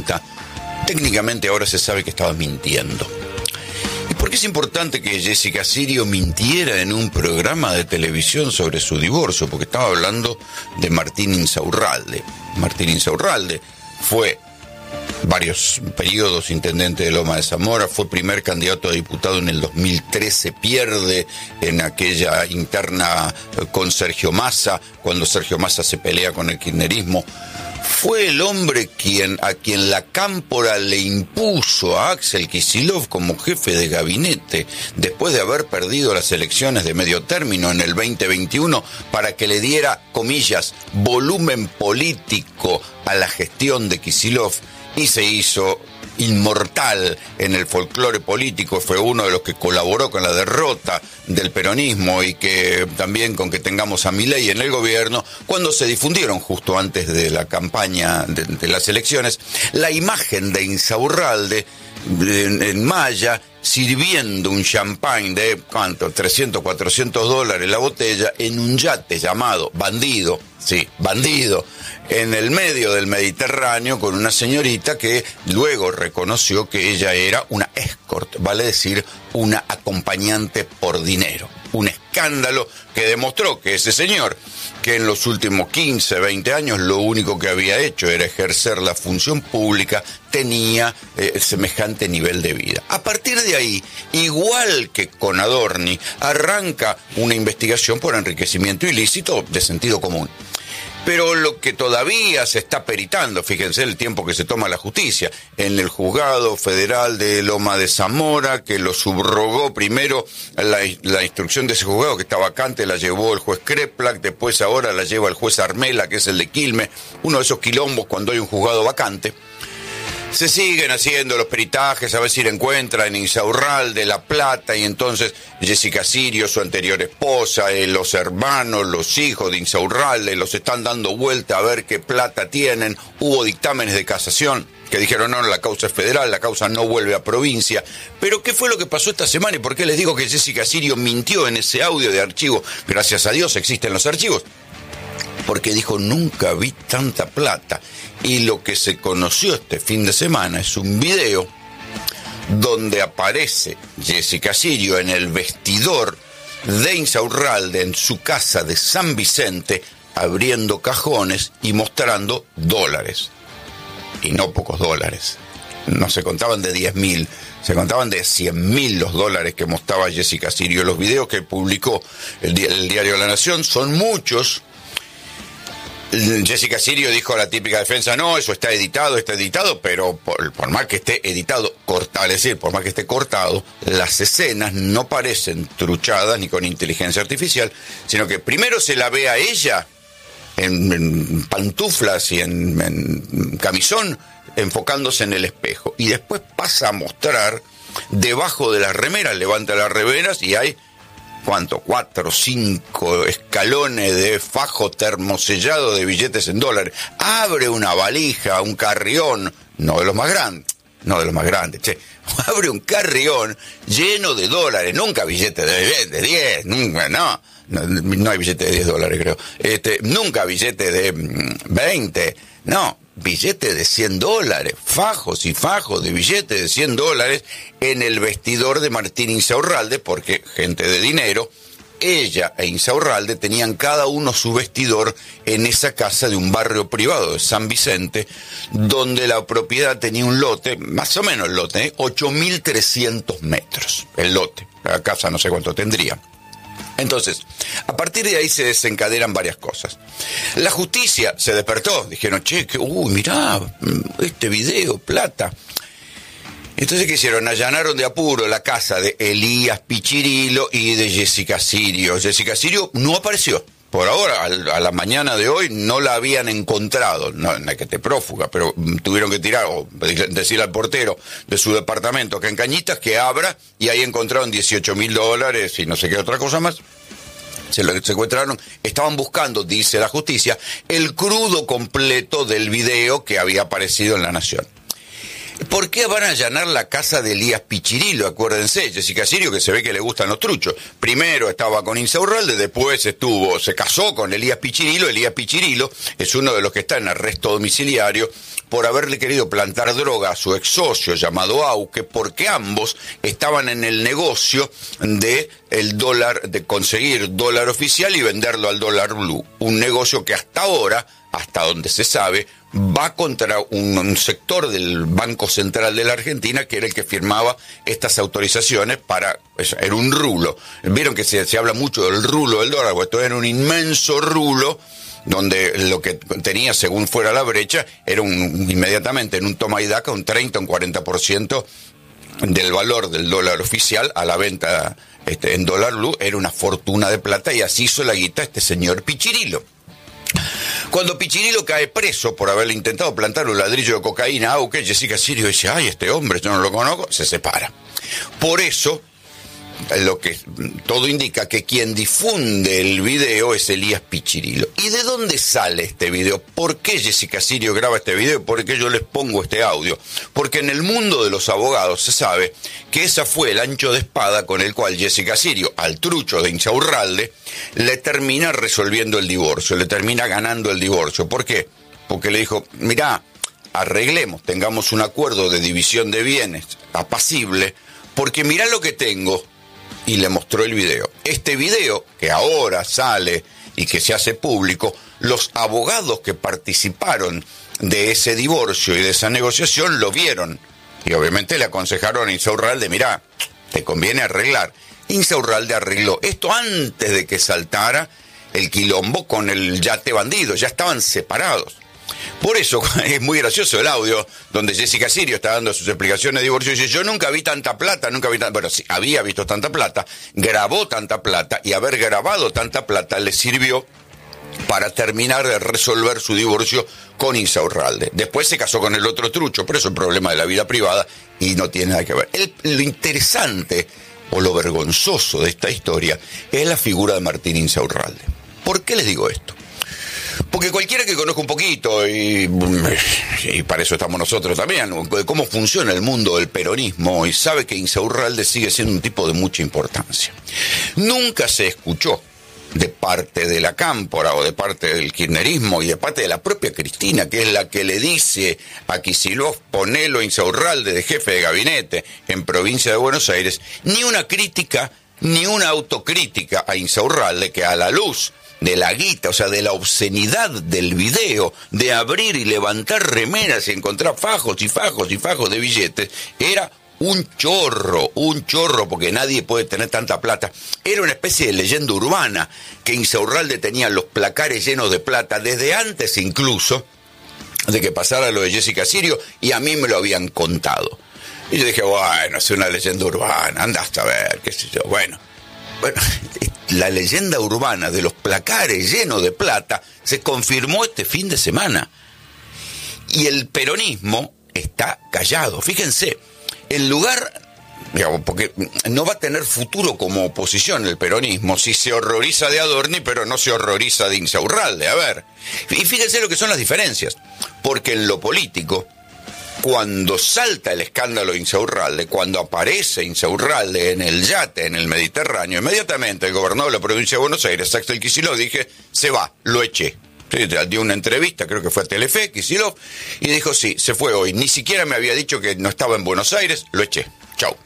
consulta, técnicamente ahora se sabe que estaba mintiendo. ¿Y por qué es importante que Jessica Sirio mintiera en un programa de televisión sobre su divorcio? Porque estaba hablando de Martín Insaurralde. Martín Insaurralde fue varios periodos intendente de Loma de Zamora, fue primer candidato a diputado en el 2013, pierde en aquella interna con Sergio Massa, cuando Sergio Massa se pelea con el kirchnerismo. Fue el hombre a quien la Cámpora le impuso a Axel Kicillof como jefe de gabinete después de haber perdido las elecciones de medio término en el 2021 para que le diera, comillas, volumen político a la gestión de Kicillof, y se hizo inmortal en el folclore político. Fue uno de los que colaboró con la derrota del peronismo y que también con que tengamos a Milei en el gobierno, cuando se difundieron justo antes de la campaña de las elecciones la imagen de Insaurralde en Maya sirviendo un champagne de, ¿cuánto? $300, $400 la botella en un yate llamado Bandido, sí, Bandido, en el medio del Mediterráneo, con una señorita que luego reconoció que ella era una escort, vale decir, una acompañante por dinero. Un escándalo que demostró que ese señor, que en los últimos 15, 20 años lo único que había hecho era ejercer la función pública, tenía semejante nivel de vida. A partir de ahí, igual que con Adorni, arranca una investigación por enriquecimiento ilícito de sentido común. Pero lo que todavía se está peritando, fíjense el tiempo que se toma la justicia, en el juzgado federal de Loma de Zamora, que lo subrogó primero la instrucción de ese juzgado que está vacante, la llevó el juez Kreplak, después ahora la lleva el juez Armela, que es el de Quilmes, uno de esos quilombos cuando hay un juzgado vacante. Se siguen haciendo los peritajes a ver si le encuentran en Insaurralde La Plata, y entonces Jessica Sirio, su anterior esposa, los hermanos, los hijos de Insaurralde los están dando vuelta a ver qué plata tienen. Hubo dictámenes de casación que dijeron no, la causa es federal, la causa no vuelve a provincia. Pero ¿qué fue lo que pasó esta semana y por qué les digo que Jessica Sirio mintió en ese audio de archivo? Gracias a Dios existen los archivos. Porque dijo, nunca vi tanta plata. Y lo que se conoció este fin de semana es un video donde aparece Jessica Sirio en el vestidor de Insaurralde en su casa de San Vicente, abriendo cajones y mostrando dólares. Y no pocos dólares. No se contaban de 10.000, se contaban de 100.000 los dólares que mostraba Jessica Sirio. Los videos que publicó el diario La Nación son muchos. Jessica Sirio dijo la típica defensa, no, eso está editado, pero por más que esté editado, es decir, por más que esté cortado, las escenas no parecen truchadas ni con inteligencia artificial, sino que primero se la ve a ella en pantuflas y en camisón, enfocándose en el espejo, y después pasa a mostrar debajo de las remeras, levanta las remeras y hay ¿cuánto? 4 o 5 escalones de fajo termosellado de billetes en dólares. Abre una valija, un carrión, no de los más grandes, che. Abre un carrión lleno de dólares, nunca billetes de 10, nunca, no hay billetes de $10, creo. Nunca billetes de 20, no. Billetes de $100, fajos y fajos de billetes de $100 en el vestidor de Martín Insaurralde, porque gente de dinero, ella e Insaurralde tenían cada uno su vestidor en esa casa de un barrio privado de San Vicente, donde la propiedad tenía un lote, más o menos el lote, 8.300 metros, el lote, la casa no sé cuánto tendría. Entonces, a partir de ahí se desencadenan varias cosas. La justicia se despertó, dijeron, che, mirá, este video, plata. Entonces, ¿qué hicieron? Allanaron de apuro la casa de Elías Pichirilo y de Jessica Sirio. Jessica Sirio no apareció. Por ahora, a la mañana de hoy, no la habían encontrado. No es que esté prófuga, pero tuvieron que tirar, o decirle al portero de su departamento que en Cañitas que abra, y ahí encontraron $18.000 y no sé qué otra cosa más. Se lo secuestraron, estaban buscando, dice la justicia, el crudo completo del video que había aparecido en La Nación. por qué van a allanar la casa de Elías Pichirilo? Acuérdense, Jessica Sirio, que se ve que le gustan los truchos. Primero estaba con Insaurralde, después se casó con Elías Pichirilo. Elías Pichirilo es uno de los que está en arresto domiciliario por haberle querido plantar droga a su ex socio llamado Auque, porque ambos estaban en el negocio de el dólar, de conseguir dólar oficial y venderlo al dólar blue. Un negocio que hasta ahora, hasta donde se sabe, va contra un sector del Banco Central de la Argentina, que era el que firmaba estas autorizaciones para... Era un rulo. Vieron que se habla mucho del rulo del dólar, pues esto era un inmenso rulo, donde lo que tenía, según fuera la brecha, era inmediatamente en un toma y daca un 30 o un 40% del valor del dólar oficial a la venta en dólar blue. Era una fortuna de plata, y así hizo la guita este señor Pichirilo. Cuando Pichirilo cae preso por haberle intentado plantar un ladrillo de cocaína a Auque, Jessica Sirio dice, ay, este hombre, yo no lo conozco, se separa. Por eso, lo que todo indica que quien difunde el video es Elías Pichirilo. ¿Y de dónde sale este video? ¿Por qué Jessica Sirio graba este video? ¿Por qué yo les pongo este audio? Porque en el mundo de los abogados se sabe que ese fue el ancho de espada con el cual Jessica Sirio, al trucho de Insaurralde, le termina resolviendo el divorcio, le termina ganando el divorcio. ¿Por qué? Porque le dijo, mirá, arreglemos, tengamos un acuerdo de división de bienes apacible, porque mirá lo que tengo. Y le mostró el video. Este video, que ahora sale y que se hace público, los abogados que participaron de ese divorcio y de esa negociación lo vieron. Y obviamente le aconsejaron a Insaurralde, mirá, te conviene arreglar. Insaurralde arregló esto antes de que saltara el quilombo con el yate bandido. Ya estaban separados. Por eso es muy gracioso el audio donde Jessica Sirio está dando sus explicaciones de divorcio y dice, yo nunca vi tanta plata, bueno, sí, había visto tanta plata, grabó tanta plata, y haber grabado tanta plata le sirvió para terminar de resolver su divorcio con Insaurralde. Después se casó con el otro trucho, pero eso es un problema de la vida privada y no tiene nada que ver. Lo interesante o lo vergonzoso de esta historia es la figura de Martín Insaurralde. ¿Por qué les digo esto? Porque cualquiera que conozca un poquito, y para eso estamos nosotros también, de cómo funciona el mundo del peronismo, y sabe que Insaurralde sigue siendo un tipo de mucha importancia. Nunca se escuchó de parte de la Cámpora o de parte del kirchnerismo y de parte de la propia Cristina, que es la que le dice a Kicillof, ponelo Insaurralde de jefe de gabinete en provincia de Buenos Aires, ni una crítica ni una autocrítica a Insaurralde, que a la luz de la guita, o sea, de la obscenidad del video, de abrir y levantar remeras y encontrar fajos y fajos y fajos de billetes, era un chorro, porque nadie puede tener tanta plata. Era una especie de leyenda urbana que Insaurralde tenía los placares llenos de plata, desde antes incluso de que pasara lo de Jessica Sirio, y a mí me lo habían contado. Y yo dije, bueno, es una leyenda urbana, anda hasta ver, qué sé yo, bueno, la leyenda urbana de los placares llenos de plata se confirmó este fin de semana. Y el peronismo está callado. Fíjense, el lugar, digamos, porque no va a tener futuro como oposición el peronismo si se horroriza de Adorni, pero no se horroriza de Insaurralde. A ver, y fíjense lo que son las diferencias. Porque en lo político, cuando salta el escándalo de Insaurralde, cuando aparece Insaurralde en el yate, en el Mediterráneo, inmediatamente el gobernador de la provincia de Buenos Aires, Axel Kicillof, dije, se va, lo eché. Sí, dio una entrevista, creo que fue a Telefe, Kicillof, y dijo, sí, se fue hoy. Ni siquiera me había dicho que no estaba en Buenos Aires, lo eché. Chau.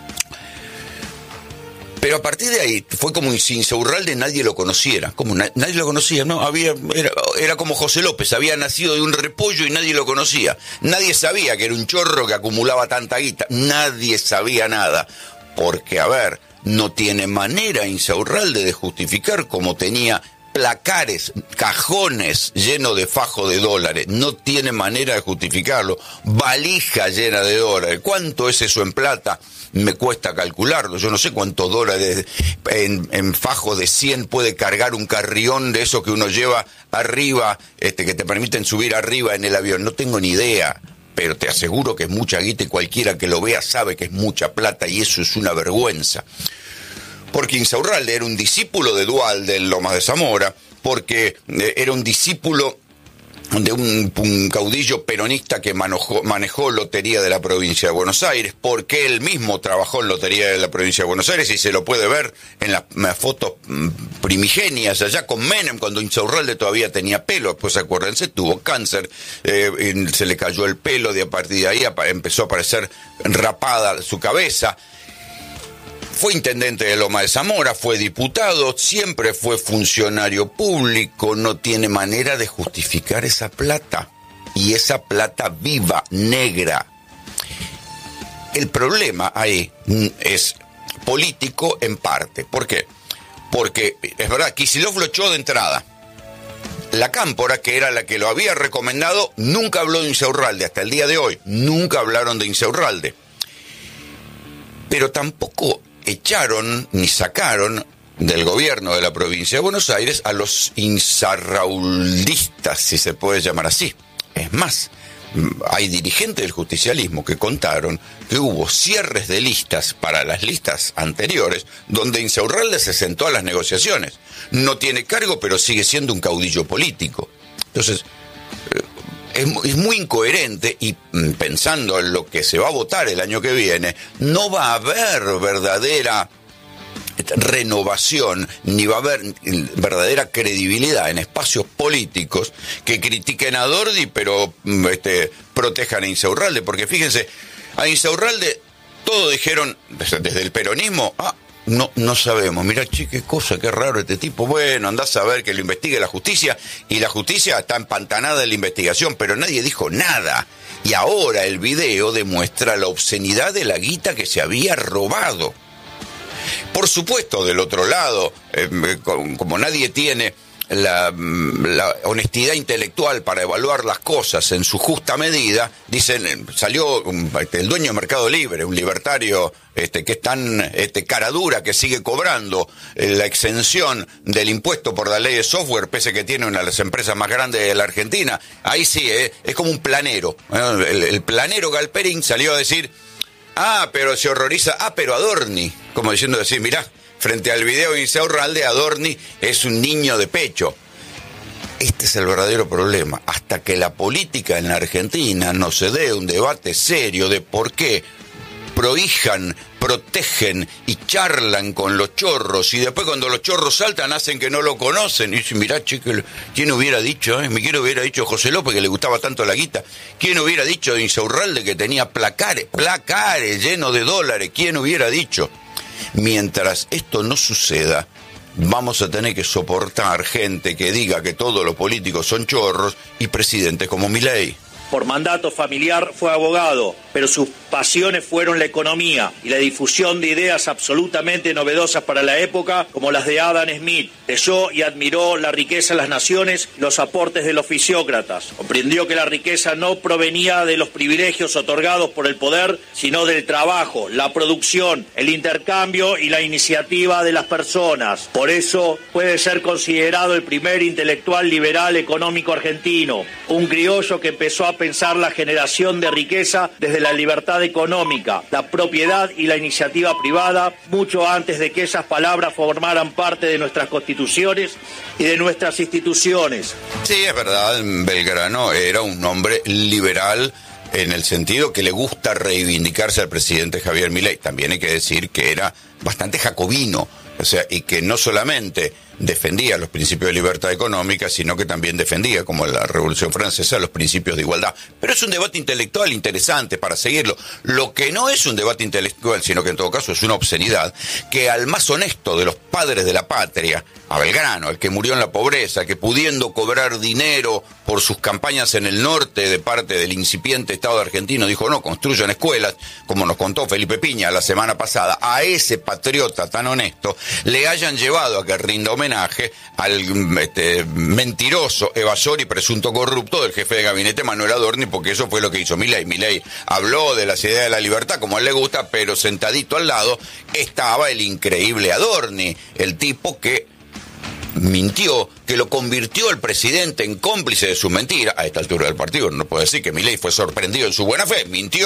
Pero a partir de ahí fue como si Insaurralde nadie lo conociera. Como nadie lo conocía, ¿no? Era como José López, había nacido de un repollo y nadie lo conocía. Nadie sabía que era un chorro que acumulaba tanta guita. Nadie sabía nada. Porque, a ver, no tiene manera Insaurralde de justificar como tenía placares, cajones llenos de fajos de dólares. No tiene manera de justificarlo. Valija llena de dólares. ¿Cuánto es eso en plata? Me cuesta calcularlo. Yo no sé cuántos dólares en fajo de 100 puede cargar un carrión de eso que uno lleva arriba, que te permiten subir arriba en el avión. No tengo ni idea, pero te aseguro que es mucha guita y cualquiera que lo vea sabe que es mucha plata, y eso es una vergüenza. Porque Insaurralde era un discípulo de Duhalde en Lomas de Zamora, porque era un discípulo un caudillo peronista que manejó Lotería de la Provincia de Buenos Aires, porque él mismo trabajó en Lotería de la Provincia de Buenos Aires y se lo puede ver en las fotos primigenias allá con Menem, cuando Insaurralde todavía tenía pelo. Pues acuérdense, tuvo cáncer, se le cayó el pelo, de a partir de ahí empezó a aparecer rapada su cabeza. Fue intendente de Loma de Zamora, fue diputado, siempre fue funcionario público, no tiene manera de justificar esa plata. Y esa plata viva, negra. El problema ahí es político en parte. ¿Por qué? Porque, es verdad, Kicillof lo echó de entrada. La Cámpora, que era la que lo había recomendado, nunca habló de Insaurralde, hasta el día de hoy. Nunca hablaron de Insaurralde. Pero tampoco echaron ni sacaron del gobierno de la provincia de Buenos Aires a los insarrauldistas, si se puede llamar así. Es más, hay dirigentes del justicialismo que contaron que hubo cierres de listas para las listas anteriores donde Insaurralde se sentó a las negociaciones. No tiene cargo, pero sigue siendo un caudillo político. Entonces, es muy incoherente, y pensando en lo que se va a votar el año que viene, no va a haber verdadera renovación, ni va a haber verdadera credibilidad en espacios políticos que critiquen a Dordi, pero protejan a Insaurralde, porque fíjense, a Insaurralde todos dijeron, desde el peronismo, no sabemos, mirá, qué cosa, qué raro este tipo. Bueno, andás a ver que lo investigue la justicia, y la justicia está empantanada en la investigación, pero nadie dijo nada. Y ahora el video demuestra la obscenidad de la guita que se había robado. Por supuesto, del otro lado, como nadie tiene la honestidad intelectual para evaluar las cosas en su justa medida, dicen, salió el dueño de Mercado Libre, un libertario que es tan cara dura, que sigue cobrando la exención del impuesto por la ley de software, pese que tiene una de las empresas más grandes de la Argentina. Ahí sí, es como un planero. El planero Galperín salió a decir, pero se horroriza, pero Adorni, como diciendo así, mirá, frente al video de Insaurralde, Adorni es un niño de pecho. Este es el verdadero problema. Hasta que la política en la Argentina no se dé un debate serio de por qué prohijan, protegen y charlan con los chorros, y después cuando los chorros saltan hacen que no lo conocen, y dicen, mirá, chico, ¿quién hubiera dicho? ¿Quién hubiera dicho José López, que le gustaba tanto la guita? ¿Quién hubiera dicho de Insaurralde, que tenía placares llenos de dólares? ¿Quién hubiera dicho? Mientras esto no suceda, vamos a tener que soportar gente que diga que todos los políticos son chorros y presidentes como Milei. Por mandato familiar fue abogado, pero sus pasiones fueron la economía y la difusión de ideas absolutamente novedosas para la época, como las de Adam Smith. Leyó y admiró la riqueza de las naciones y los aportes de los fisiócratas. Comprendió que la riqueza no provenía de los privilegios otorgados por el poder, sino del trabajo, la producción, el intercambio y la iniciativa de las personas. Por eso puede ser considerado el primer intelectual liberal económico argentino, un criollo que empezó a pensar la generación de riqueza desde la libertad económica, la propiedad y la iniciativa privada, mucho antes de que esas palabras formaran parte de nuestras constituciones y de nuestras instituciones. Sí, es verdad, Belgrano era un hombre liberal en el sentido que le gusta reivindicarse al presidente Javier Milei. También hay que decir que era bastante jacobino, o sea, y que no solamente defendía los principios de libertad económica, sino que también defendía, como la Revolución Francesa, los principios de igualdad. Pero es un debate intelectual interesante para seguirlo. Lo que no es un debate intelectual, sino que en todo caso es una obscenidad, que al más honesto de los padres de la patria, a Belgrano, el que murió en la pobreza, que pudiendo cobrar dinero por sus campañas en el norte de parte del incipiente Estado argentino, dijo, no, construyan escuelas, como nos contó Felipe Piña la semana pasada, a ese patriota tan honesto, le hayan llevado a que rinda homenaje al mentiroso, evasor y presunto corrupto del jefe de gabinete Manuel Adorni, porque eso fue lo que hizo Milei. Milei habló de las ideas de la libertad como a él le gusta, pero sentadito al lado estaba el increíble Adorni, el tipo que mintió, que lo convirtió al presidente en cómplice de su mentira. A esta altura del partido no puedo decir que Milei fue sorprendido en su buena fe, mintió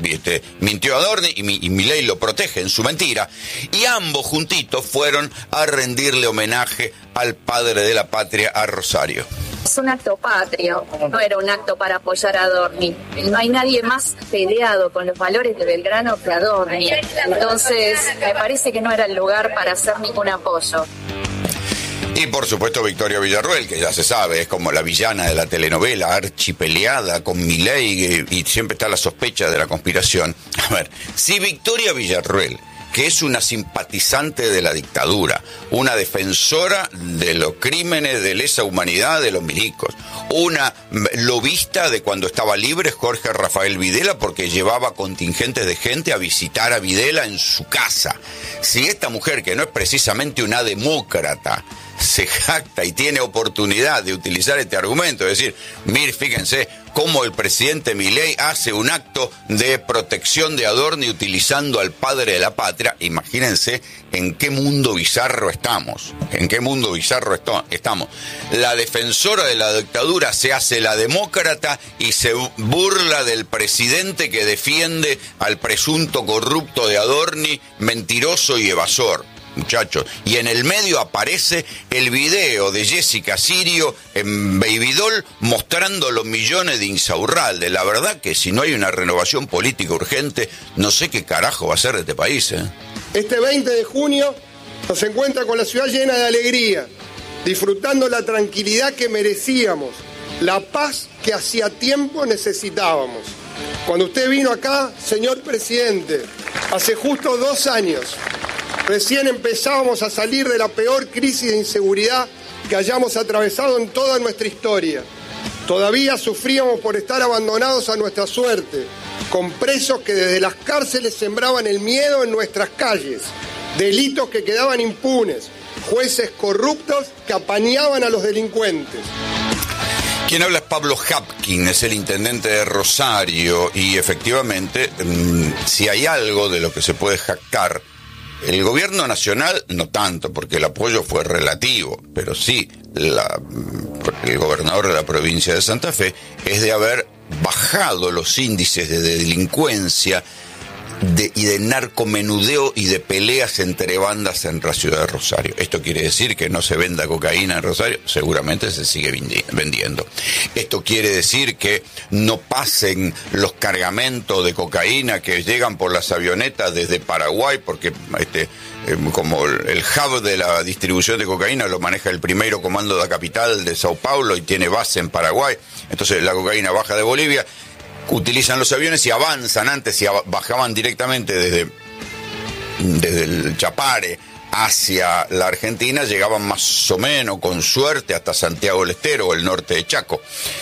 a Adorni y Milei lo protege en su mentira, y ambos juntitos fueron a rendirle homenaje al padre de la patria, a Rosario. es un acto patrio, no era un acto para apoyar a Adorni. No hay nadie más peleado con los valores de Belgrano que Adorni. Entonces, me parece que no era el lugar para hacer ningún apoyo. Y por supuesto Victoria Villarruel, que ya se sabe, es como la villana de la telenovela, archipeleada con Milei, y siempre está la sospecha de la conspiración. A ver, si Victoria Villarruel, que es una simpatizante de la dictadura, una defensora de los crímenes de lesa humanidad de los milicos, una lobista de cuando estaba libre Jorge Rafael Videla porque llevaba contingentes de gente a visitar a Videla en su casa. Si esta mujer, que no es precisamente una demócrata, se jacta y tiene oportunidad de utilizar este argumento, es decir, mire, fíjense cómo el presidente Milei hace un acto de protección de Adorni utilizando al padre de la patria, imagínense en qué mundo bizarro estamos, estamos. La defensora de la dictadura se hace la demócrata y se burla del presidente que defiende al presunto corrupto de Adorni, mentiroso y evasor. Muchachos, y en el medio aparece el video de Jessica Sirio en Babydoll mostrando los millones de Insaurralde. La verdad que si no hay una renovación política urgente, no sé qué carajo va a ser de este país, ¿eh? Este 20 de junio nos encuentra con la ciudad llena de alegría, disfrutando la tranquilidad que merecíamos, la paz que hacía tiempo necesitábamos. Cuando usted vino acá, señor presidente, hace justo 2 años, recién empezábamos a salir de la peor crisis de inseguridad que hayamos atravesado en toda nuestra historia. Todavía sufríamos por estar abandonados a nuestra suerte, con presos que desde las cárceles sembraban el miedo en nuestras calles, delitos que quedaban impunes, jueces corruptos que apañaban a los delincuentes. Quien habla es Pablo Hapkin, es el intendente de Rosario, y efectivamente, si hay algo de lo que se puede jactar, el gobierno nacional no tanto, porque el apoyo fue relativo, pero sí el gobernador de la provincia de Santa Fe es de haber bajado los índices de delincuencia y de narcomenudeo y de peleas entre bandas en la ciudad de Rosario. Esto quiere decir que no se venda cocaína en Rosario, seguramente se sigue vendiendo. Esto quiere decir que no pasen los cargamentos de cocaína que llegan por las avionetas desde Paraguay, porque como el hub de la distribución de cocaína lo maneja el primero comando de la capital de Sao Paulo y tiene base en Paraguay. Entonces la cocaína baja de Bolivia, utilizan los aviones y avanzan. Antes si bajaban directamente desde el Chapare hacia la Argentina, llegaban más o menos con suerte hasta Santiago del Estero o el norte de Chaco.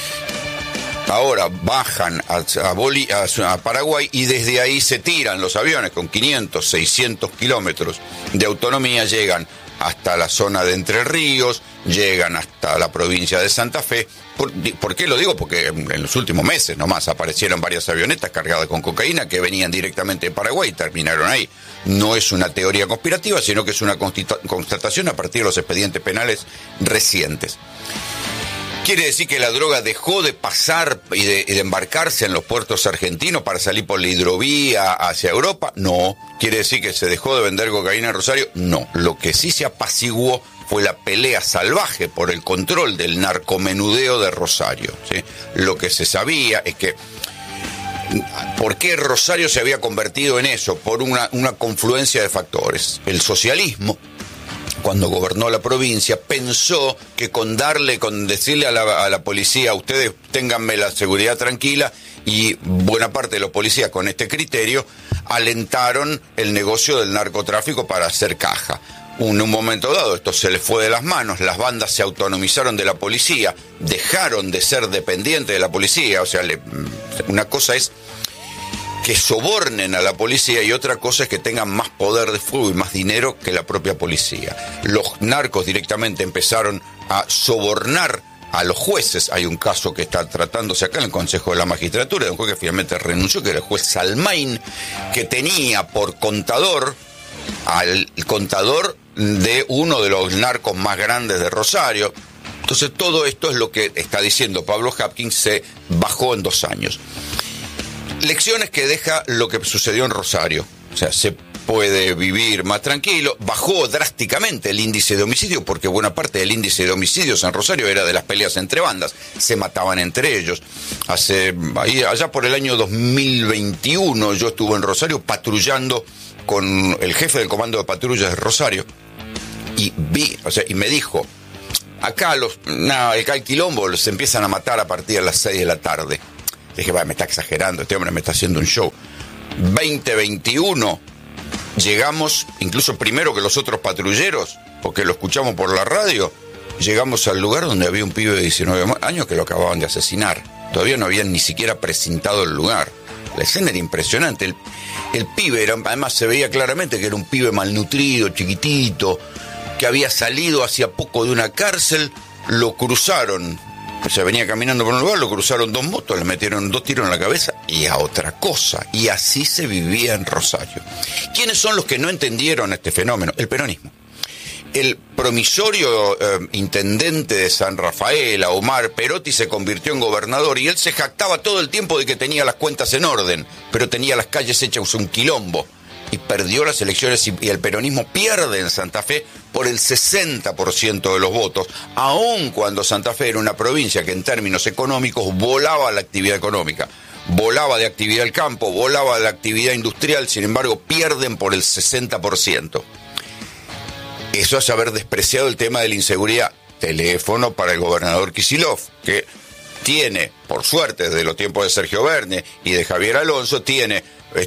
Ahora bajan a Paraguay y desde ahí se tiran los aviones con 500, 600 kilómetros de autonomía, llegan hasta la zona de Entre Ríos, llegan hasta la provincia de Santa Fe. ¿Por qué lo digo? Porque en los últimos meses nomás aparecieron varias avionetas cargadas con cocaína que venían directamente de Paraguay y terminaron ahí. No es una teoría conspirativa, sino que es una constatación a partir de los expedientes penales recientes. ¿Quiere decir que la droga dejó de pasar y de embarcarse en los puertos argentinos para salir por la hidrovía hacia Europa? No. ¿Quiere decir que se dejó de vender cocaína en Rosario? No. Lo que sí se apaciguó fue la pelea salvaje por el control del narcomenudeo de Rosario, ¿sí? Lo que se sabía es que ¿por qué Rosario se había convertido en eso? Por una confluencia de factores. El socialismo, cuando gobernó la provincia, pensó que con decirle a la policía, ustedes ténganme la seguridad tranquila, y buena parte de los policías con este criterio alentaron el negocio del narcotráfico para hacer caja. En un momento dado esto se les fue de las manos, las bandas se autonomizaron de la policía, dejaron de ser dependientes de la policía, o sea, una cosa es que sobornen a la policía y otra cosa es que tengan más poder de fuego y más dinero que la propia policía. Los narcos directamente empezaron a sobornar a los jueces. Hay un caso que está tratándose acá en el Consejo de la Magistratura, de un juez que finalmente renunció, que era el juez Salmain, que tenía por contador al contador de uno de los narcos más grandes de Rosario. Entonces todo esto es lo que está diciendo Pablo Hapkin, se bajó en 2 años. Lecciones que deja lo que sucedió en Rosario. O sea, se puede vivir más tranquilo. Bajó drásticamente el índice de homicidio, porque buena parte del índice de homicidios en Rosario era de las peleas entre bandas, se mataban entre ellos. Allá por el año 2021 yo estuve en Rosario patrullando con el jefe del comando de patrullas de Rosario, y me dijo, acá el quilombo se empiezan a matar a partir de las 6 de la tarde. Le dije, me está exagerando, este hombre me está haciendo un show. 2021 llegamos, incluso primero que los otros patrulleros, porque lo escuchamos por la radio, llegamos al lugar donde había un pibe de 19 años que lo acababan de asesinar. Todavía no habían ni siquiera precintado el lugar. La escena era impresionante. El pibe además se veía claramente que era un pibe malnutrido, chiquitito, que había salido hacía poco de una cárcel. Lo cruzaron, venía caminando por un lugar, lo cruzaron 2 motos, le metieron 2 tiros en la cabeza y a otra cosa. Y así se vivía en Rosario. ¿Quiénes son los que no entendieron este fenómeno? El peronismo. El promisorio intendente de San Rafael, Omar Perotti, se convirtió en gobernador y él se jactaba todo el tiempo de que tenía las cuentas en orden, pero tenía las calles hechas un quilombo. Y perdió las elecciones y el peronismo pierde en Santa Fe por el 60% de los votos, aun cuando Santa Fe era una provincia que en términos económicos volaba la actividad económica, volaba de actividad del campo, volaba de la actividad industrial, sin embargo pierden por el 60%. Eso es haber despreciado el tema de la inseguridad. Teléfono para el gobernador Kicillof, que tiene, por suerte, desde los tiempos de Sergio Verne y de Javier Alonso, tiene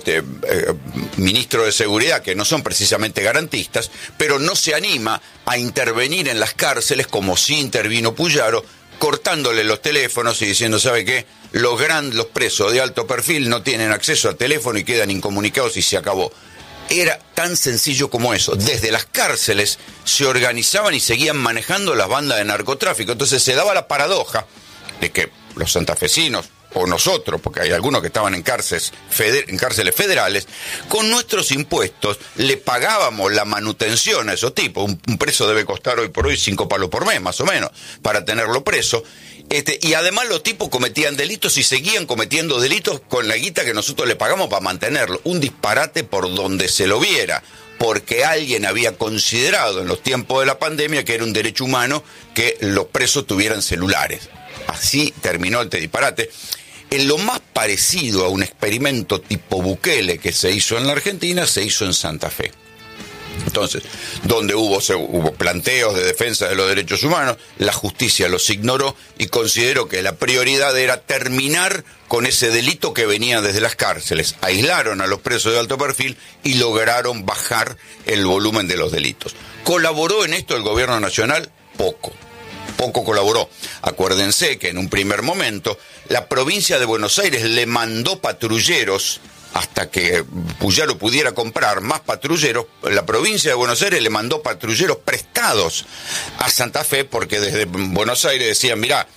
ministro de seguridad que no son precisamente garantistas, pero no se anima a intervenir en las cárceles como sí intervino Puyaro, cortándole los teléfonos y diciendo, ¿sabe qué? Los presos de alto perfil no tienen acceso al teléfono y quedan incomunicados y se acabó. Era tan sencillo como eso. Desde las cárceles se organizaban y seguían manejando las bandas de narcotráfico. Entonces se daba la paradoja de que los santafesinos, o nosotros, porque hay algunos que estaban en cárceles federales, con nuestros impuestos le pagábamos la manutención a esos tipos. Un preso debe costar hoy por hoy 5 palos por mes, más o menos, para tenerlo preso. Y además los tipos cometían delitos y seguían cometiendo delitos con la guita que nosotros le pagamos para mantenerlo. Un disparate por donde se lo viera, porque alguien había considerado en los tiempos de la pandemia que era un derecho humano que los presos tuvieran celulares. Así terminó este disparate. En lo más parecido a un experimento tipo Bukele que se hizo en la Argentina, se hizo en Santa Fe. Entonces, donde hubo planteos de defensa de los derechos humanos, la justicia los ignoró y consideró que la prioridad era terminar con ese delito que venía desde las cárceles. Aislaron a los presos de alto perfil y lograron bajar el volumen de los delitos. ¿Colaboró en esto el gobierno nacional? Poco colaboró. Acuérdense que en un primer momento la provincia de Buenos Aires le mandó patrulleros hasta que Puyaro pudiera comprar más patrulleros. La provincia de Buenos Aires le mandó patrulleros prestados a Santa Fe porque desde Buenos Aires decían, mirá,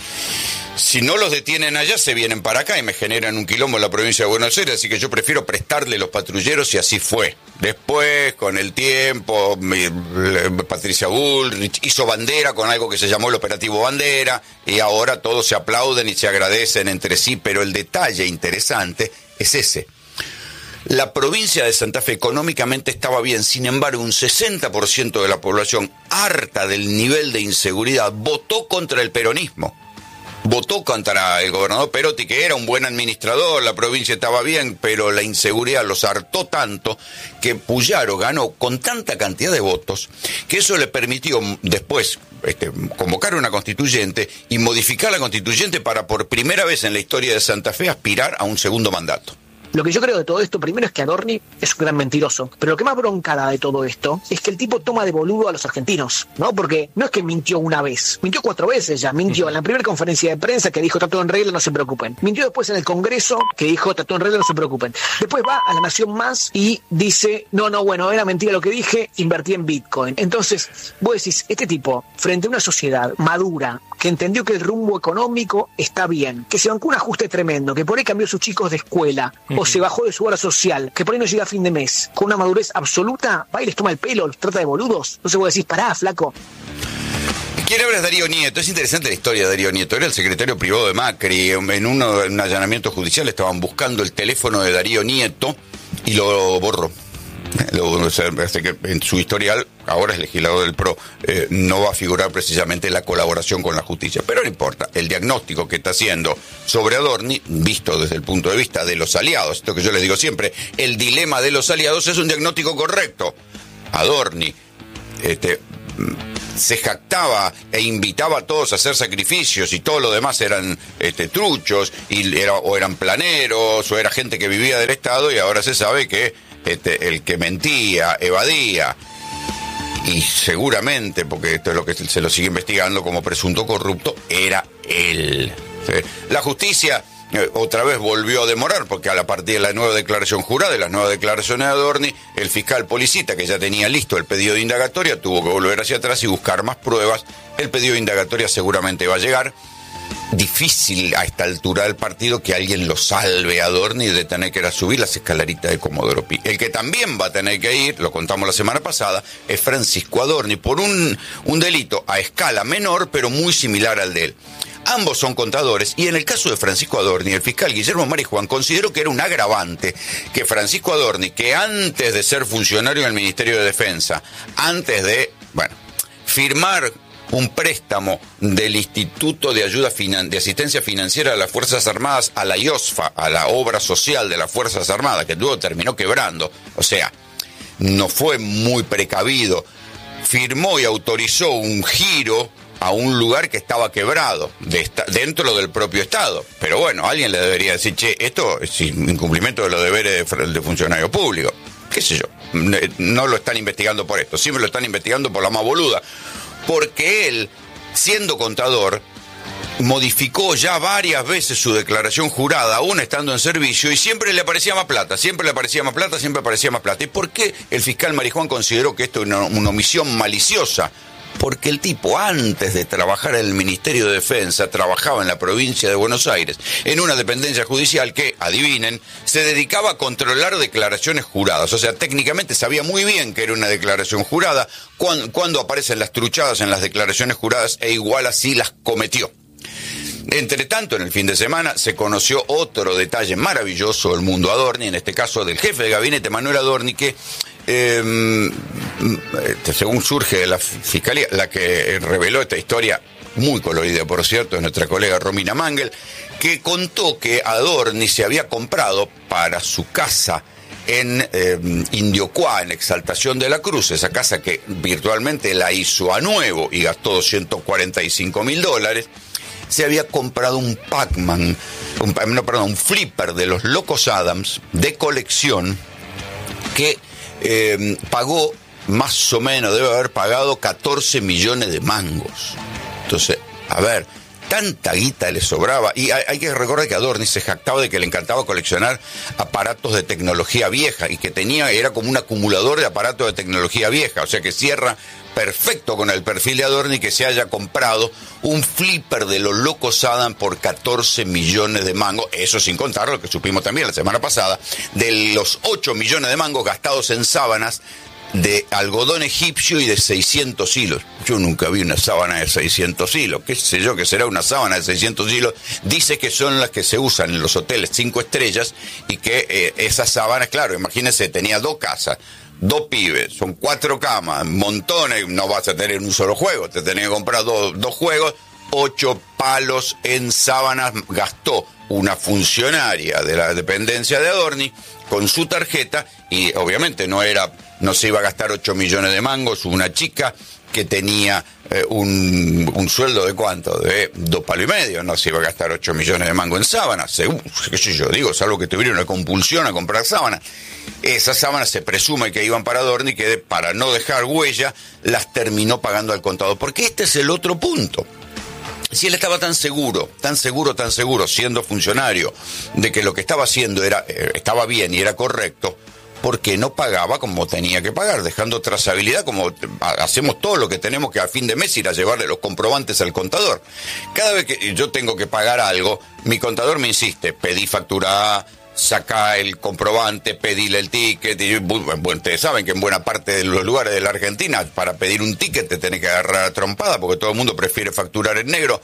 si no los detienen allá, se vienen para acá y me generan un quilombo en la provincia de Buenos Aires, así que yo prefiero prestarle los patrulleros y así fue. Después, con el tiempo, Patricia Bullrich hizo bandera con algo que se llamó el Operativo Bandera y ahora todos se aplauden y se agradecen entre sí, pero el detalle interesante es ese. La provincia de Santa Fe económicamente estaba bien, sin embargo, un 60% de la población, harta del nivel de inseguridad, votó contra el peronismo. Votó contra el gobernador Perotti, que era un buen administrador, la provincia estaba bien, pero la inseguridad los hartó tanto que Puyaro ganó con tanta cantidad de votos que eso le permitió después convocar una constituyente y modificar la constituyente para por primera vez en la historia de Santa Fe aspirar a un segundo mandato. Lo que yo creo de todo esto, primero, es que Adorni es un gran mentiroso. Pero lo que más bronca da de todo esto es que el tipo toma de boludo a los argentinos, ¿no? Porque no es que mintió una vez, mintió 4 veces ya. Mintió en la primera conferencia de prensa que dijo está todo en regla, no se preocupen. Mintió después en el Congreso que dijo está todo en regla, no se preocupen. Después va a La Nación Más y dice bueno, era mentira lo que dije, invertí en Bitcoin. Entonces, vos decís, este tipo, frente a una sociedad madura, que entendió que el rumbo económico está bien, que se bancó un ajuste tremendo, que por ahí cambió sus chicos de escuela, o se bajó de su hora social, que por ahí no llega a fin de mes, con una madurez absoluta, va y les toma el pelo, los trata de boludos. Entonces vos decís, pará, flaco. ¿Quién habla es Darío Nieto? Es interesante la historia de Darío Nieto. Era el secretario privado de Macri. En un allanamiento judicial estaban buscando el teléfono de Darío Nieto y lo borró. Así que en su historial, ahora es legislador del PRO, no va a figurar precisamente la colaboración con la justicia. Pero no importa, el diagnóstico que está haciendo sobre Adorni, visto desde el punto de vista de los aliados, esto que yo les digo siempre, el dilema de los aliados es un diagnóstico correcto. Adorni se jactaba e invitaba a todos a hacer sacrificios y todo lo demás eran truchos o eran planeros o era gente que vivía del Estado, y ahora se sabe que el que mentía, evadía y seguramente, porque esto es lo que se lo sigue investigando como presunto corrupto, era él. ¿Sí? La justicia otra vez volvió a demorar, porque a partir de la nueva declaración jurada y las nuevas declaraciones de Adorni, el fiscal Policita, que ya tenía listo el pedido de indagatoria, tuvo que volver hacia atrás y buscar más pruebas. El pedido de indagatoria seguramente va a llegar. Difícil a esta altura del partido que alguien lo salve a Adorni de tener que ir a subir las escaleritas de Comodoro Pi. El que también va a tener que ir, lo contamos la semana pasada, es Francisco Adorni, por un delito a escala menor, pero muy similar al de él. Ambos son contadores, y en el caso de Francisco Adorni, el fiscal Guillermo Marijuán consideró que era un agravante que Francisco Adorni, que antes de ser funcionario en el Ministerio de Defensa, antes de, firmar un préstamo del Instituto de Ayuda de Asistencia Financiera de las Fuerzas Armadas a la IOSFA, a la obra social de las Fuerzas Armadas, que luego terminó quebrando, o sea, no fue muy precavido, firmó y autorizó un giro a un lugar que estaba quebrado, dentro del propio Estado. Pero bueno, alguien le debería decir, esto es incumplimiento de los deberes de funcionario público. Qué sé yo, no lo están investigando por esto, siempre lo están investigando por la más boluda. Porque él, siendo contador, modificó ya varias veces su declaración jurada, aún estando en servicio, y siempre le aparecía más plata, siempre le aparecía más plata, siempre aparecía más plata. ¿Y por qué el fiscal Marijuán consideró que esto era una omisión maliciosa? Porque el tipo, antes de trabajar en el Ministerio de Defensa, trabajaba en la provincia de Buenos Aires, en una dependencia judicial que, adivinen, se dedicaba a controlar declaraciones juradas. O sea, técnicamente sabía muy bien que era una declaración jurada, cuando aparecen las truchadas en las declaraciones juradas, e igual así las cometió. Entre tanto, en el fin de semana se conoció otro detalle maravilloso del mundo Adorni, en este caso del jefe de gabinete Manuel Adorni, que según surge de la Fiscalía, la que reveló esta historia, muy colorida por cierto, es nuestra colega Romina Mangel, que contó que Adorni se había comprado para su casa en Indiocuá, en Exaltación de la Cruz, esa casa que virtualmente la hizo a nuevo y gastó $245,000, se había comprado un Pac-Man, un flipper de los Locos Adams de colección que pagó más o menos, debe haber pagado 14 millones de mangos. Entonces, a ver, tanta guita le sobraba. Y hay que recordar que Adorni se jactaba de que le encantaba coleccionar aparatos de tecnología vieja y que era como un acumulador de aparatos de tecnología vieja. O sea que cierra perfecto con el perfil de Adorni que se haya comprado un flipper de los Locos Adam por 14 millones de mangos. Eso sin contar lo que supimos también la semana pasada, de los 8 millones de mangos gastados en sábanas de algodón egipcio y de 600 hilos. Yo nunca vi una sábana de 600 hilos. ¿Qué sé yo que será una sábana de 600 hilos? Dice que son las que se usan en los hoteles 5 estrellas y que esas sábanas, claro, imagínense, tenía 2 casas, 2 pibes, son 4 camas, montones, no vas a tener un solo juego, te tenés que comprar 2 juegos, 8 palos en sábanas gastó una funcionaria de la dependencia de Adorni con su tarjeta, y obviamente no se iba a gastar 8 millones de mangos una chica que tenía un sueldo de ¿cuánto? De 2,5 palos, no se iba a gastar 8 millones de mangos en sábanas, qué sé yo, digo, salvo que tuviera una compulsión a comprar sábanas. Esas sábanas se presume que iban para Adorni, que para no dejar huella las terminó pagando al contador, porque este es el otro punto. Si él estaba tan seguro, siendo funcionario, de que lo que estaba haciendo estaba bien y era correcto, ¿por qué no pagaba como tenía que pagar, dejando trazabilidad, como hacemos todo lo que tenemos que a fin de mes ir a llevarle los comprobantes al contador? Cada vez que yo tengo que pagar algo, mi contador me insiste, pedí factura A, saca el comprobante, pedile el ticket. Bueno, ustedes saben que en buena parte de los lugares de la Argentina, para pedir un ticket te tenés que agarrar a trompada, porque todo el mundo prefiere facturar en negro.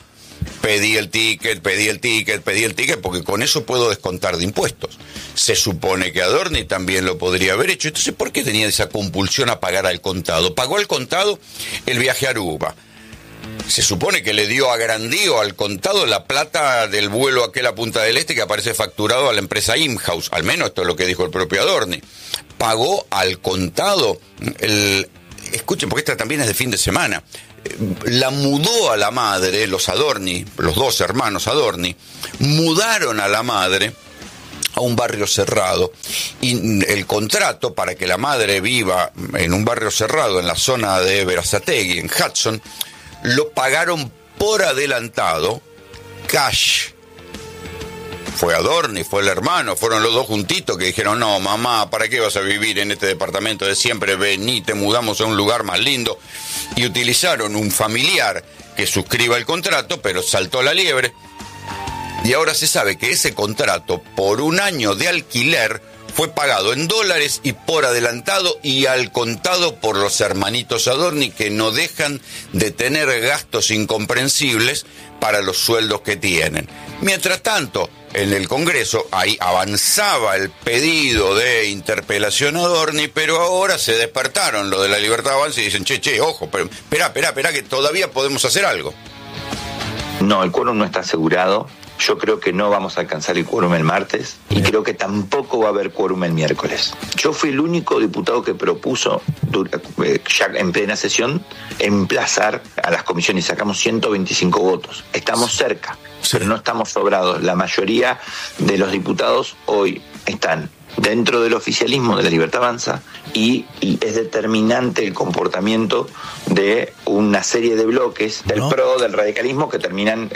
pedí el ticket, porque con eso puedo descontar de impuestos. Se supone que Adorni también lo podría haber hecho. Entonces, ¿por qué tenía esa compulsión a pagar al contado? Pagó al contado el viaje a Aruba. Se supone que le dio a Grandío al contado la plata del vuelo aquel a Punta del Este que aparece facturado a la empresa Imhouse. Al menos esto es lo que dijo el propio Adorni. Pagó al contado escuchen, porque esta también es de fin de semana. La mudó a la madre, los Adorni, los dos hermanos Adorni, mudaron a la madre a un barrio cerrado, y el contrato para que la madre viva en un barrio cerrado en la zona de Berazategui, en Hudson, lo pagaron por adelantado, cash. Fue Adorni, fue el hermano, fueron los dos juntitos que dijeron, no, mamá, ¿para qué vas a vivir en este departamento de siempre? Vení, te mudamos a un lugar más lindo. Y utilizaron un familiar que suscriba el contrato, pero saltó la liebre. Y ahora se sabe que ese contrato, por un año de alquiler, fue pagado en dólares y por adelantado y al contado por los hermanitos Adorni, que no dejan de tener gastos incomprensibles para los sueldos que tienen. Mientras tanto, en el Congreso, ahí avanzaba el pedido de interpelación a Adorni, pero ahora se despertaron lo de la Libertad Avanza y dicen, che, ojo, pero espera, que todavía podemos hacer algo. No, el quórum no está asegurado. Yo creo que no vamos a alcanzar el quórum el martes y creo que tampoco va a haber quórum el miércoles. Yo fui el único diputado que propuso, ya en plena sesión, emplazar a las comisiones. Sacamos 125 votos. Estamos cerca, pero no estamos sobrados. La mayoría de los diputados hoy están dentro del oficialismo de la Libertad Avanza y es determinante el comportamiento de una serie de bloques del PRO, del radicalismo, que terminan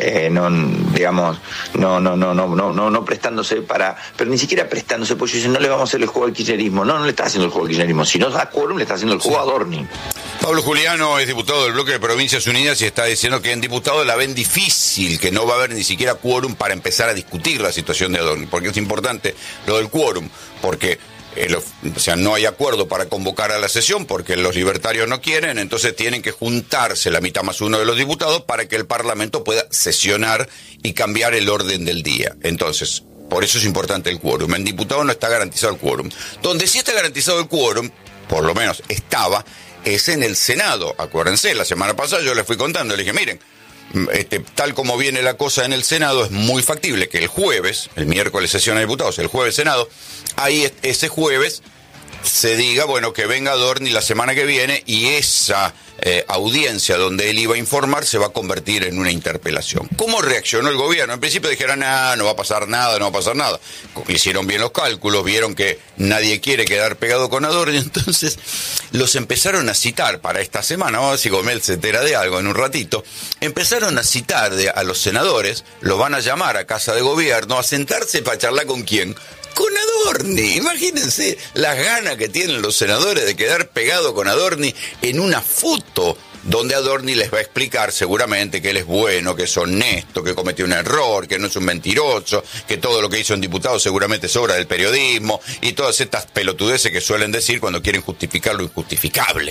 no prestándose pero ni siquiera prestándose, porque dicen, no le vamos a hacer el juego al kirchnerismo. No le está haciendo el juego al kirchnerismo. Si no da quórum, le está haciendo el juego a Adorni. Pablo Juliano es diputado del bloque de Provincias Unidas y está diciendo que en diputados la ven difícil, que no va a haber ni siquiera quórum para empezar a discutir la situación de Adorni, porque es importante lo del quórum, porque no hay acuerdo para convocar a la sesión porque los libertarios no quieren, entonces tienen que juntarse la mitad más uno de los diputados para que el Parlamento pueda sesionar y cambiar el orden del día. Entonces, por eso es importante el quórum. En diputados no está garantizado el quórum. Donde sí está garantizado el quórum, por lo menos estaba, es en el Senado. Acuérdense, la semana pasada yo les fui contando, les dije, miren, tal como viene la cosa en el Senado, es muy factible que el miércoles sesión de diputados, el jueves Senado, ahí ese jueves se diga, bueno, que venga Adorni la semana que viene y esa audiencia donde él iba a informar se va a convertir en una interpelación. ¿Cómo reaccionó el gobierno? En principio dijeron, no va a pasar nada. Hicieron bien los cálculos, vieron que nadie quiere quedar pegado con Adorni, entonces los empezaron a citar para esta semana. Vamos a ver si Gomel se entera de algo en un ratito. Empezaron a citar a los senadores, los van a llamar a Casa de Gobierno a sentarse para charlar ¿con quién? Con Adorni. Imagínense las ganas que tienen los senadores de quedar pegado con Adorni en una foto donde Adorni les va a explicar seguramente que él es bueno, que es honesto, que cometió un error, que no es un mentiroso, que todo lo que hizo en diputado seguramente es obra del periodismo y todas estas pelotudeces que suelen decir cuando quieren justificar lo injustificable.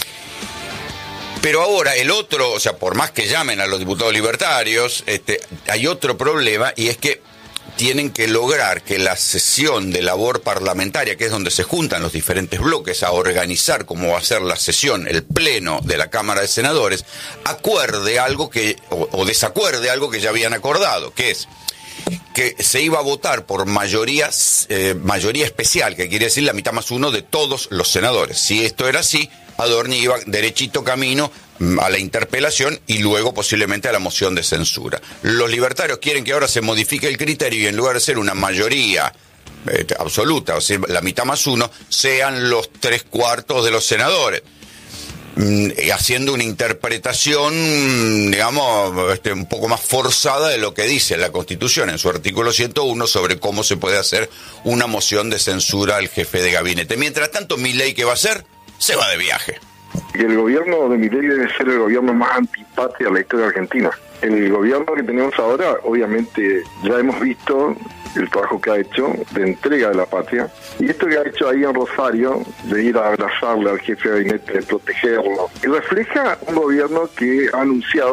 Pero ahora el otro, por más que llamen a los diputados libertarios, hay otro problema, y es que tienen que lograr que la sesión de labor parlamentaria, que es donde se juntan los diferentes bloques a organizar cómo va a ser la sesión, el pleno de la Cámara de Senadores, acuerde algo o desacuerde algo que ya habían acordado, que es que se iba a votar por mayoría especial, que quiere decir la mitad más uno de todos los senadores. Si esto era así, Adorni iba derechito camino a la interpelación y luego posiblemente a la moción de censura. Los libertarios quieren que ahora se modifique el criterio y en lugar de ser una mayoría absoluta, o sea, la mitad más uno, sean los 3/4 de los senadores, haciendo una interpretación, digamos, un poco más forzada de lo que dice la Constitución en su artículo 101 sobre cómo se puede hacer una moción de censura al jefe de gabinete. Mientras tanto, Milei, ¿qué va a hacer? Se va de viaje. Y el gobierno de Milei debe ser el gobierno más antipatria de la historia argentina. El gobierno que tenemos ahora, obviamente, ya hemos visto el trabajo que ha hecho de entrega de la patria. Y esto que ha hecho ahí en Rosario, de ir a abrazarle al jefe de gabinete, de protegerlo, y refleja un gobierno que ha anunciado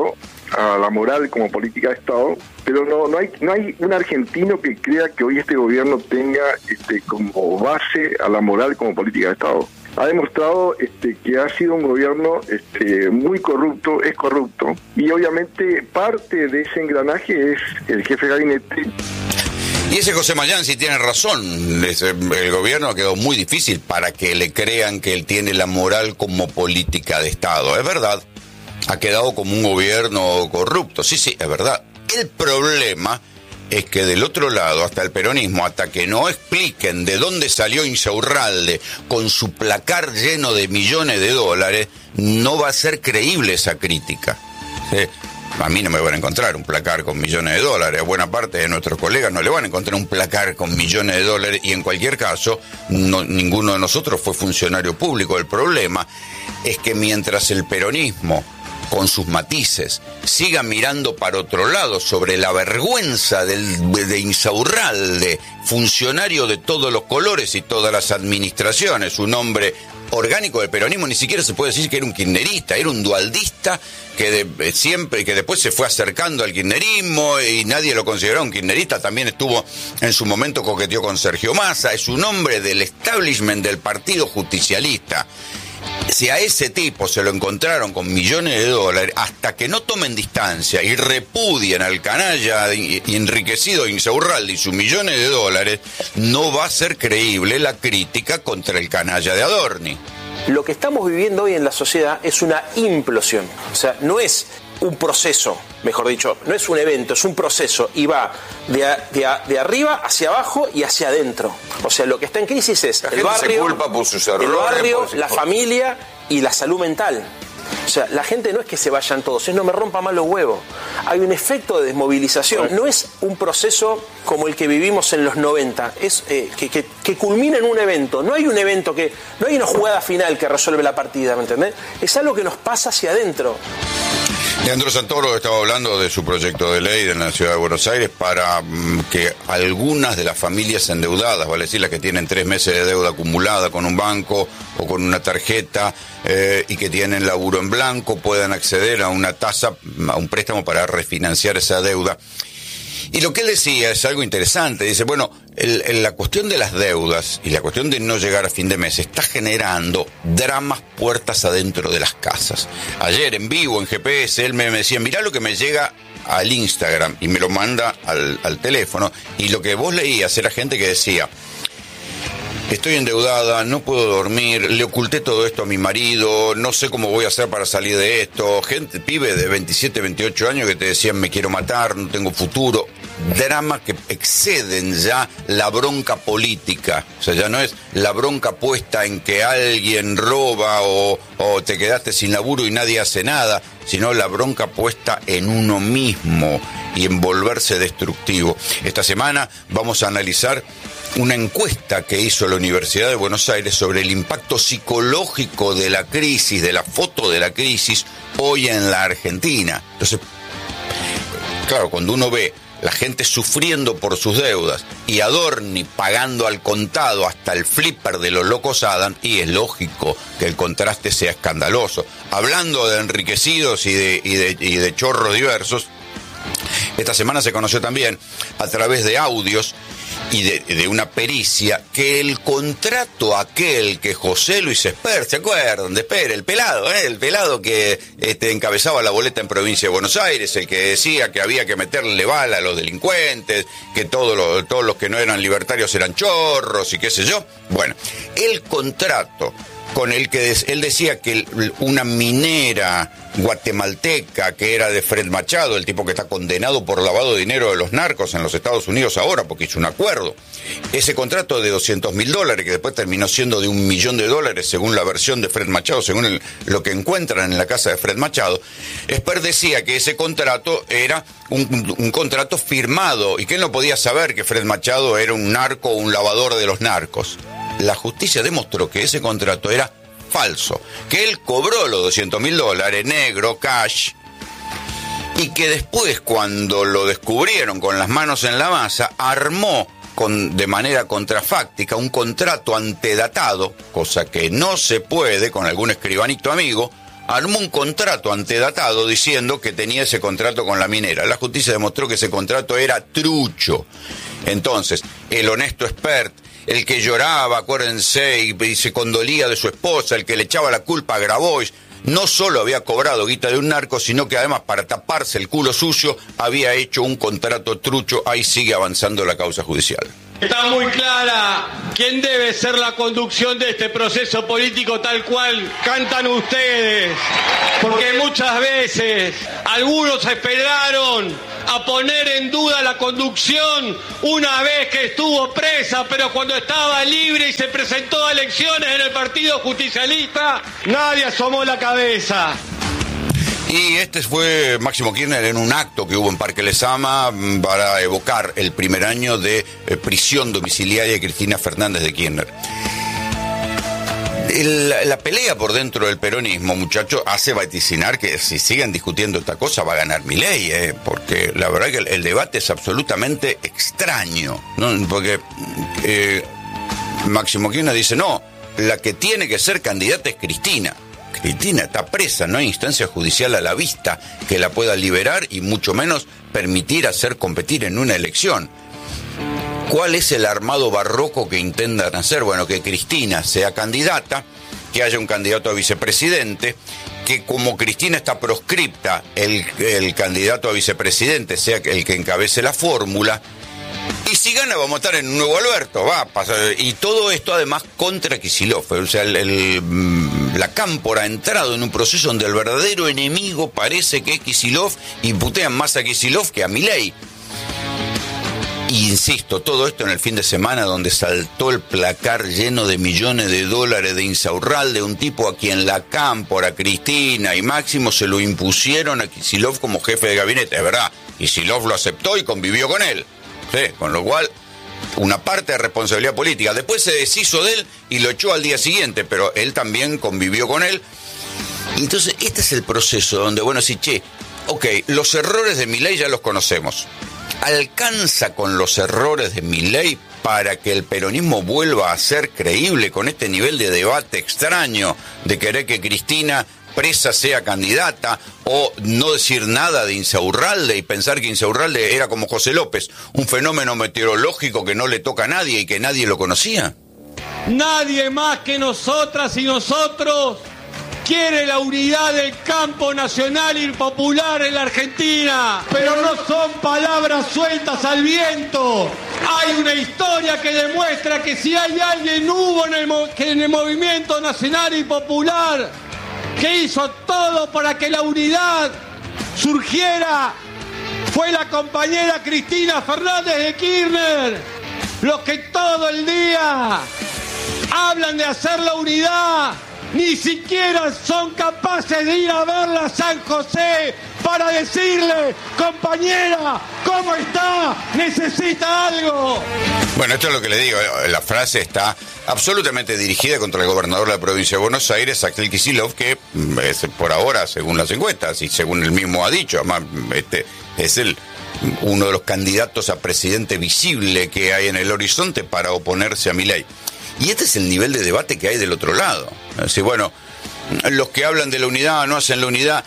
a la moral como política de Estado, pero no hay un argentino que crea que hoy este gobierno tenga como base a la moral como política de Estado. Ha demostrado que ha sido un gobierno muy corrupto, es corrupto, y obviamente parte de ese engranaje es el jefe de gabinete. Y ese José Mayán sí tiene razón, el gobierno ha quedado muy difícil para que le crean que él tiene la moral como política de Estado. Es verdad, ha quedado como un gobierno corrupto, sí, es verdad. El problema es que del otro lado, hasta el peronismo, hasta que no expliquen de dónde salió Insaurralde con su placar lleno de millones de dólares, no va a ser creíble esa crítica. ¿Sí? A mí no me van a encontrar un placar con millones de dólares. A buena parte de nuestros colegas no le van a encontrar un placar con millones de dólares. Y en cualquier caso, ninguno de nosotros fue funcionario público. El problema es que mientras el peronismo, con sus matices, siga mirando para otro lado sobre la vergüenza de Insaurralde, funcionario de todos los colores y todas las administraciones, un hombre orgánico del peronismo, ni siquiera se puede decir que era un kirchnerista, era un dualdista que después se fue acercando al kirchnerismo y nadie lo consideró un kirchnerista, también estuvo en su momento coqueteó con Sergio Massa, es un hombre del establishment del Partido Justicialista. Si a ese tipo se lo encontraron con millones de dólares, hasta que no tomen distancia y repudien al canalla y enriquecido Insaurralde y sus millones de dólares, no va a ser creíble la crítica contra el canalla de Adorni. Lo que estamos viviendo hoy en la sociedad es una implosión. O sea, no es un proceso, mejor dicho, no es un evento, es un proceso y va de arriba hacia abajo y hacia adentro. O sea, lo que está en crisis es el barrio, la familia y la salud mental. O sea, la gente no es que se vayan todos, es no me rompa más los huevos. Hay un efecto de desmovilización. No es un proceso como el que vivimos en los 90, es que culmina en un evento. No hay un evento no hay una jugada final que resuelve la partida, ¿me entendés? Es algo que nos pasa hacia adentro. Leandro Santoro estaba hablando de su proyecto de ley en la Ciudad de Buenos Aires para que algunas de las familias endeudadas, vale decir las que tienen 3 meses de deuda acumulada con un banco o con una tarjeta y que tienen laburo en blanco, puedan acceder a una tasa, a un préstamo para refinanciar esa deuda. Y lo que él decía es algo interesante, dice, bueno, la cuestión de las deudas y la cuestión de no llegar a fin de mes está generando dramas puertas adentro de las casas. Ayer en vivo, en GPS, él me decía, mirá lo que me llega al Instagram y me lo manda al teléfono, y lo que vos leías era gente que decía, estoy endeudada, no puedo dormir, le oculté todo esto a mi marido, no sé cómo voy a hacer para salir de esto. Gente, pibe de 27, 28 años que te decían me quiero matar, no tengo futuro. Dramas que exceden ya la bronca política. O sea, ya no es la bronca puesta en que alguien roba o te quedaste sin laburo y nadie hace nada, sino la bronca puesta en uno mismo y en volverse destructivo. Esta semana vamos a analizar una encuesta que hizo la Universidad de Buenos Aires sobre el impacto psicológico de la crisis, de la foto de la crisis hoy en la Argentina. Entonces, claro, cuando uno ve la gente sufriendo por sus deudas y Adorni pagando al contado hasta el flipper de los locos Adam, y es lógico que el contraste sea escandaloso. Hablando de enriquecidos y de chorros diversos, esta semana se conoció también a través de audios y de una pericia que el contrato aquel que José Luis Esper, ¿se acuerdan de Esper? El pelado que encabezaba la boleta en Provincia de Buenos Aires, el que decía que había que meterle bala a los delincuentes, que todos los que no eran libertarios eran chorros y qué sé yo. Bueno, el contrato con el que él decía que una minera guatemalteca que era de Fred Machado, el tipo que está condenado por lavado de dinero de los narcos en los Estados Unidos ahora porque hizo un acuerdo, ese contrato de $200.000 que después terminó siendo de $1 millón según la versión de Fred Machado, según lo que encuentran en la casa de Fred Machado, Esper decía que ese contrato era un contrato firmado y que él no podía saber que Fred Machado era un narco o un lavador de los narcos. La justicia demostró que ese contrato era falso, que él cobró los $200.000 negro, cash, y que después, cuando lo descubrieron con las manos en la masa, armó de manera contrafáctica un contrato antedatado, cosa que no se puede con algún escribanito amigo, armó un contrato antedatado diciendo que tenía ese contrato con la minera. La justicia demostró que ese contrato era trucho. Entonces, el honesto expert, el que lloraba, acuérdense, y se condolía de su esposa, el que le echaba la culpa a Grabois, no solo había cobrado guita de un narco, sino que además, para taparse el culo sucio, había hecho un contrato trucho. Ahí sigue avanzando la causa judicial. Está muy clara quién debe ser la conducción de este proceso político tal cual cantan ustedes, porque muchas veces algunos esperaron a poner en duda la conducción una vez que estuvo presa, pero cuando estaba libre y se presentó a elecciones en el Partido Justicialista, nadie asomó la cabeza. Y este fue Máximo Kirchner en un acto que hubo en Parque Lezama para evocar el primer año de prisión domiciliaria de Cristina Fernández de Kirchner. La pelea por dentro del peronismo, muchachos, hace vaticinar que si siguen discutiendo esta cosa va a ganar Milei, porque la verdad que el debate es absolutamente extraño, ¿no? Porque Máximo Kirchner dice, no, la que tiene que ser candidata es Cristina. Cristina está presa, no hay instancia judicial a la vista que la pueda liberar y mucho menos permitir hacer competir en una elección. ¿Cuál es el armado barroco que intentan hacer? Bueno, que Cristina sea candidata, que haya un candidato a vicepresidente, que como Cristina está proscripta, el candidato a vicepresidente sea el que encabece la fórmula. Y si gana vamos a estar en un nuevo Alberto, va a pasar. Y todo esto además contra Kicillof. O sea, la cámpora ha entrado en un proceso donde el verdadero enemigo parece que es Kicillof y putean más a Kicillof que a Milei. Y insisto, todo esto en el fin de semana donde saltó el placar lleno de millones de dólares de Insaurralde, un tipo a quien la cámpora, Cristina y Máximo se lo impusieron a Kicillof como jefe de gabinete. Es verdad, Kicillof lo aceptó y convivió con él. Sí, con lo cual, una parte de responsabilidad política. Después se deshizo de él y lo echó al día siguiente, pero él también convivió con él. Y entonces, este es el proceso donde, bueno, sí, ok, los errores de Milei ya los conocemos. ¿Alcanza con los errores de Milei para que el peronismo vuelva a ser creíble con este nivel de debate extraño de querer que Cristina presa sea candidata, o no decir nada de Insaurralde y pensar que Insaurralde era como José López, un fenómeno meteorológico que no le toca a nadie y que nadie lo conocía? Nadie más que nosotras y nosotros quiere la unidad del campo nacional y popular en la Argentina, pero no son palabras sueltas al viento. Hay una historia que demuestra que si hay alguien en el movimiento nacional y popular que hizo todo para que la unidad surgiera, fue la compañera Cristina Fernández de Kirchner. Los que todo el día hablan de hacer la unidad, ni siquiera son capaces de ir a verla a San José para decirle, compañera, ¿cómo está? ¿Necesita algo? Bueno, esto es lo que le digo, la frase está absolutamente dirigida contra el gobernador de la provincia de Buenos Aires, Axel Kicillof, que es, por ahora, según las encuestas, y según él mismo ha dicho, además, es uno de los candidatos a presidente visible que hay en el horizonte para oponerse a Milei. Y este es el nivel de debate que hay del otro lado. Así, bueno, los que hablan de la unidad no hacen la unidad.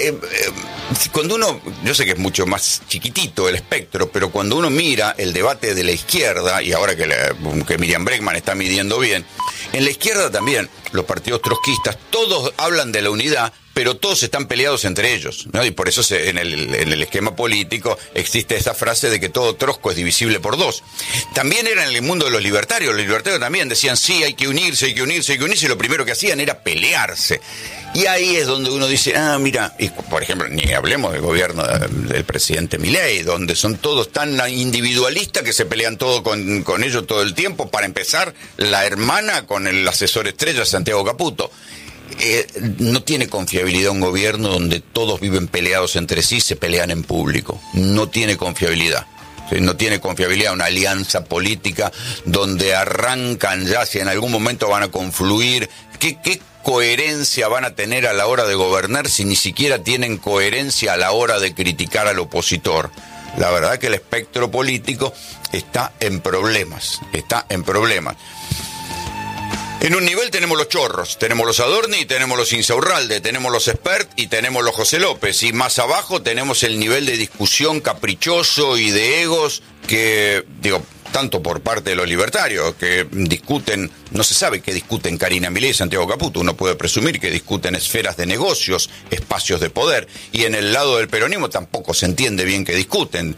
Cuando uno, yo sé que es mucho más chiquitito el espectro, pero cuando uno mira el debate de la izquierda, y ahora que Miriam Bregman está midiendo bien, en la izquierda también, los partidos trotskistas, todos hablan de la unidad, pero todos están peleados entre ellos, ¿no? Y por eso en el esquema político existe esa frase de que todo trosco es divisible por dos. También era en el mundo de los libertarios también decían, sí, hay que unirse, y lo primero que hacían era pelearse. Y ahí es donde uno dice, mira, y por ejemplo, ni hablemos del gobierno del presidente Milei, donde son todos tan individualistas que se pelean todo con ellos todo el tiempo. Para empezar, la hermana con el asesor estrella Santiago Caputo. No tiene confiabilidad un gobierno donde todos viven peleados entre sí, se pelean en público. No tiene confiabilidad. No tiene confiabilidad una alianza política donde arrancan ya, si en algún momento van a confluir. ¿Qué coherencia van a tener a la hora de gobernar si ni siquiera tienen coherencia a la hora de criticar al opositor? La verdad que el espectro político está en problemas. En un nivel tenemos los chorros, tenemos los Adorni, tenemos los Insaurralde, tenemos los Espert y tenemos los José López. Y más abajo tenemos el nivel de discusión caprichoso y de egos que, tanto por parte de los libertarios, que discuten, no se sabe qué discuten Karina Milei y Santiago Caputo, uno puede presumir que discuten esferas de negocios, espacios de poder, y en el lado del peronismo tampoco se entiende bien qué discuten,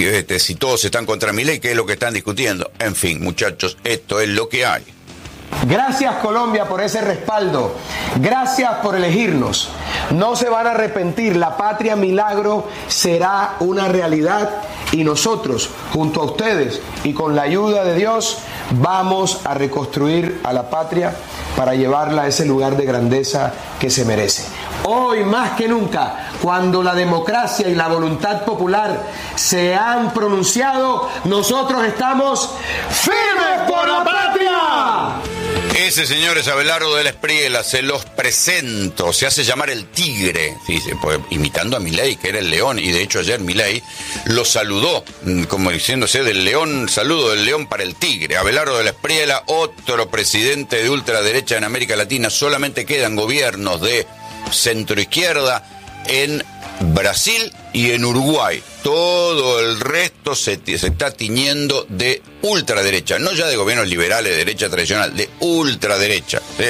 si todos están contra Milei, qué es lo que están discutiendo. En fin, muchachos, esto es lo que hay. Gracias, Colombia, por ese respaldo. Gracias por elegirnos. No se van a arrepentir. La patria milagro será una realidad y nosotros, junto a ustedes y con la ayuda de Dios, vamos a reconstruir a la patria para llevarla a ese lugar de grandeza que se merece. Hoy más que nunca, cuando la democracia y la voluntad popular se han pronunciado, nosotros estamos firmes por la patria. Ese señor es Abelardo de la Espriella, se los presento, se hace llamar el tigre, sí, imitando a Milei, que era el león, y de hecho ayer Milei lo saludó, como diciéndose del león, saludo del león para el tigre. Abelardo de la Espriella, otro presidente de ultraderecha en América Latina. Solamente quedan gobiernos de centroizquierda en Brasil y en Uruguay. Todo el resto se está tiñendo de ultraderecha, no ya de gobiernos liberales de derecha tradicional, de ultraderecha, ¿sí?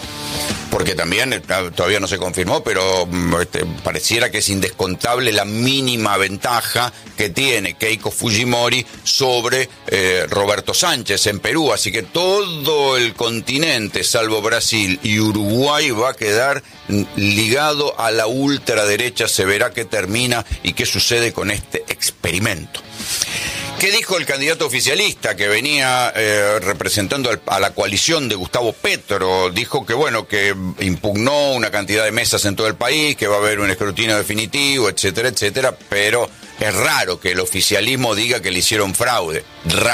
Porque también todavía no se confirmó, pero pareciera que es indescontable la mínima ventaja que tiene Keiko Fujimori sobre Roberto Sánchez en Perú. Así que todo el continente, salvo Brasil y Uruguay, va a quedar ligado a la ultraderecha. Se verá qué termina y qué sucede con este experimento. ¿Qué dijo el candidato oficialista que venía representando a la coalición de Gustavo Petro? Dijo que, que impugnó una cantidad de mesas en todo el país, que va a haber un escrutinio definitivo, etcétera, etcétera, pero es raro que el oficialismo diga que le hicieron fraude.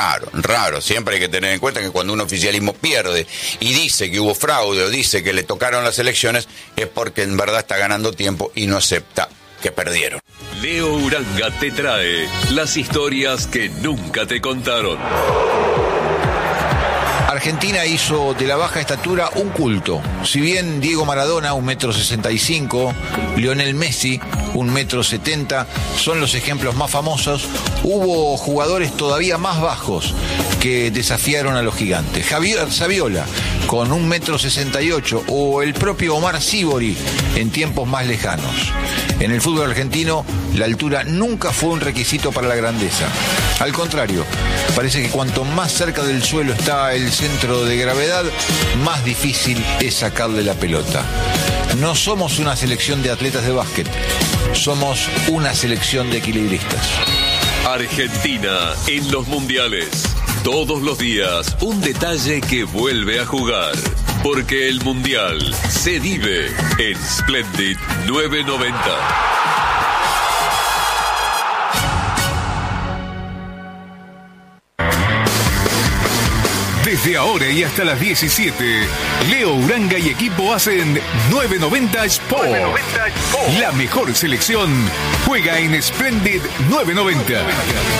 Raro. Siempre hay que tener en cuenta que cuando un oficialismo pierde y dice que hubo fraude o dice que le tocaron las elecciones, es porque en verdad está ganando tiempo y no acepta que perdieron. Leo Uranga te trae las historias que nunca te contaron. Argentina hizo de la baja estatura un culto. Si bien Diego Maradona, 1,65 m, Lionel Messi, 1,70 m, son los ejemplos más famosos, hubo jugadores todavía más bajos que desafiaron a los gigantes. Javier Saviola, con 1,68 m, o el propio Omar Sibori en tiempos más lejanos. En el fútbol argentino, la altura nunca fue un requisito para la grandeza. Al contrario, parece que cuanto más cerca del suelo está el centro de gravedad, más difícil es sacarle la pelota. No somos una selección de atletas de básquet, somos una selección de equilibristas. Argentina en los mundiales. Todos los días un detalle que vuelve a jugar. Porque el mundial se vive en Splendid 990. Desde ahora y hasta las 17, Leo Uranga y equipo hacen 990 Sport. La mejor selección juega en Splendid 990.